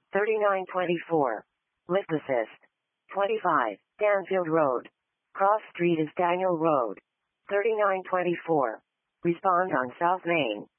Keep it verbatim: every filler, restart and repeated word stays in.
thirty-nine twenty-four. Lift assist. twenty-five. Danfield Road. Cross Street is Daniel Road. thirty-nine twenty-four. Respond on South Main.